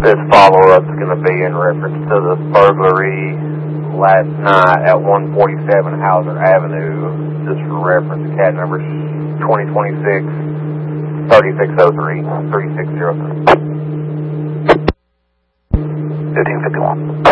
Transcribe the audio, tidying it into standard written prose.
This follow-up is going to be in reference to the burglary last night at 147 Hauser Avenue. Just for reference, CAD number 2026-3603, 3603. 1551.